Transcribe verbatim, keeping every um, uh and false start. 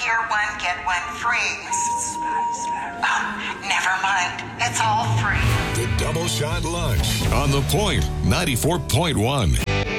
hear one, get one free. Oh, never mind. It's all free. The Double Shot Lunch on The Point ninety-four point one.